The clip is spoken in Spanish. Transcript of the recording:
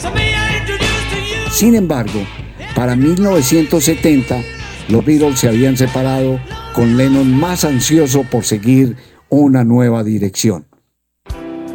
Sin embargo, para 1970, los Beatles se habían separado, con Lennon más ansioso por seguir una nueva dirección.